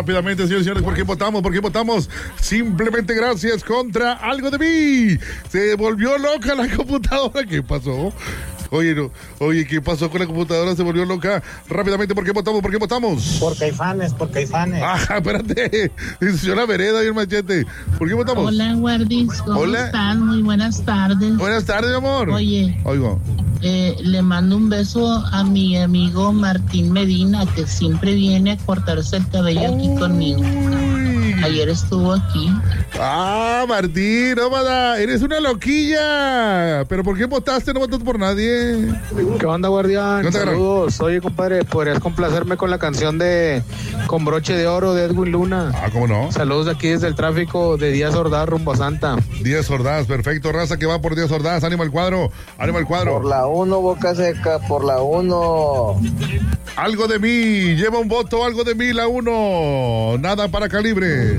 Rápidamente, señores y señores, ¿por qué votamos? ¿Por qué votamos? Simplemente gracias contra algo de mí. Se volvió loca la computadora. ¿Qué pasó? Oye, ¿qué pasó con la computadora? Se volvió loca. Rápidamente, ¿por qué votamos? ¿Por qué votamos? Por Caifanes. Ajá, espérate. Señora Vereda y el Machete. ¿Por qué votamos? Hola, Guardis. ¿Cómo estás? Muy buenas tardes. Buenas tardes, mi amor. Oye. Oigo. Le mando un beso a mi amigo Martín Medina, que siempre viene a cortarse el cabello aquí conmigo. Ayer estuvo aquí. Ah, Martín, nómada, eres una loquilla. ¿Pero por qué votaste? No votaste por nadie. ¿Qué onda, guardián? ¿Qué onda, Saludos. Oye, compadre, ¿podrías complacerme con la canción de Con Broche de Oro de Edwin Luna? Ah, ¿cómo no? Saludos de aquí desde el tráfico de Díaz Ordaz rumbo a Santa. Díaz Ordaz, perfecto, raza que va por Díaz Ordaz. Ánimo al cuadro, ánimo al cuadro. Por la 1, Boca Seca, por la 1. Algo de mí, lleva un voto, algo de mí, la 1. Nada para Calibre.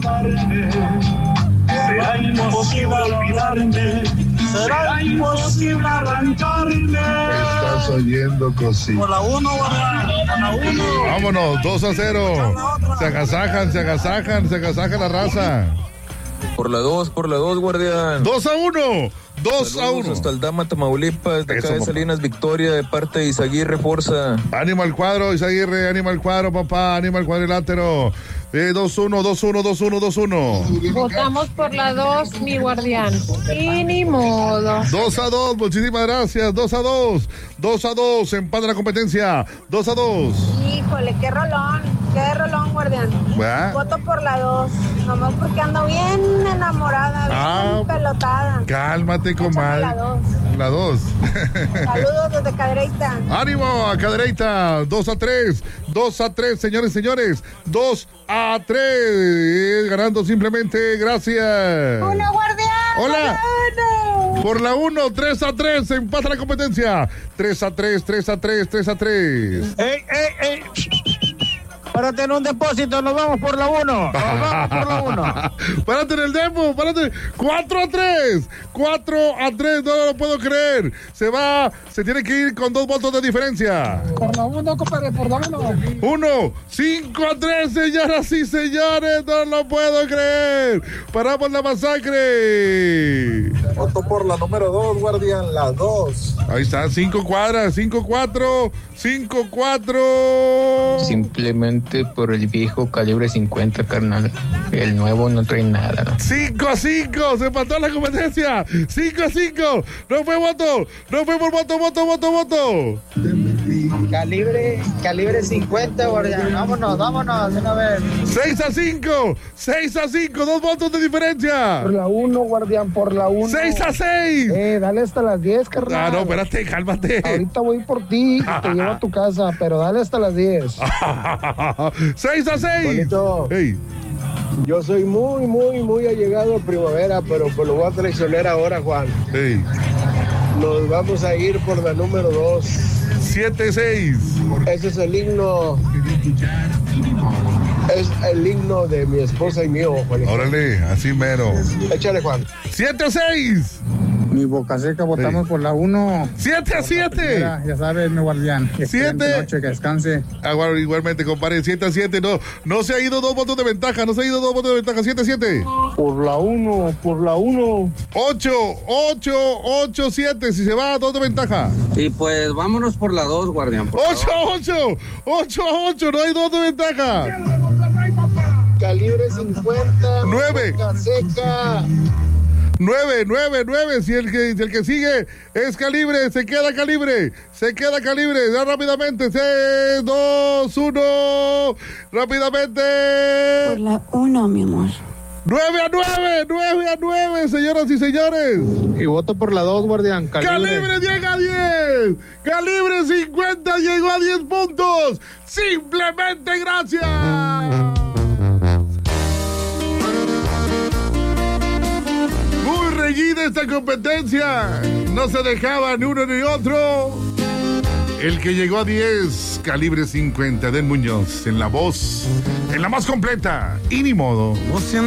Será imposible olvidarme, será imposible arrancarme. Estás oyendo cosita. Por la 1, por la 1. Vámonos, 2-0. Se agasajan la raza. Por la 2, guardián. 2-1. 2-1. Hasta el Dama, Tamaulipas, de acá de Salinas, Victoria, de parte de Izaguirre, Forza. Ánimo al cuadro, Izaguirre, ánimo al cuadro, papá, ánimo al cuadrilátero. 2-1. Votamos por la 2, mi guardián. Y ni modo. 2-2, muchísimas gracias. 2-2, empate la competencia. 2-2. Híjole, qué rolón, guardián. ¿Va? Voto por la 2, nomás porque ando bien enamorada, bien pelotada. Cálmate, comadre. La 2. Saludos desde Cadereyta. ¡Ánimo a Cadereyta! 2-3, señores. 2-3. Ganando simplemente, gracias. ¡Hola, guardián! ¡Hola! Por la 1, 3-3, empata la competencia. 3-3. ¡Ey! Párate en un depósito, nos vamos por la 1. Párate en el demo, párate. 4-3, no lo puedo creer. Se tiene que ir con 2 votos de diferencia. Por la 1, compadre, por la 1. 5-3, señoras y señores, no lo puedo creer. Paramos la masacre. Voto por la número 2, guardián, la 2. Ahí está, 5 cuadras, 5-4. Simplemente por el viejo calibre 50, carnal. El nuevo no trae nada. 5-5, se empató la competencia. 5-5, no fue voto. Calibre 50, guardián. Vámonos, de una vez. 6-5, 2 votos de diferencia. Por la 1, guardián, por la 1. 6-6. Dale hasta las 10, carnal. Ah, no, espérate, cálmate. Ahorita voy por ti y te llevo a tu casa, pero dale hasta las 10. 6-6. Bonito. Hey. Yo soy muy allegado a Primavera, pero pues lo voy a traicionar ahora, Juan. Hey. Nos vamos a ir por la número 2. 7-6. Ese es el himno. Es el himno de mi esposa y mío, Juanito. Órale, así mero. Échale, Juan. 7-6. Mi Boca Seca, votamos por la 1. 7-7. Ya sabes, mi guardián. 7. Noche, que descanse. Bueno, igualmente, compadre. 7-7. No se ha ido 2 votos de ventaja. 7-7. Por la 1. 8-7. Si se va, 2 de ventaja. Y pues vámonos por la 2, guardián. 8-8. No hay 2 de ventaja. Calibre 50. 9. Boca Seca. 9. Si el que sigue es Calibre, se queda Calibre. Ya rápidamente. 2-1. Rápidamente. Por la 1, mi amor. 9-9, señoras y señores. Y voto por la 2, guardián. Calibre llega a 10. Calibre 50 llegó a 10 puntos. Simplemente gracias. Muy reñida esta competencia. No se dejaba ni uno ni otro. El que llegó a 10, Calibre 50, Den Muñoz, en la voz, en la más completa, y ni modo.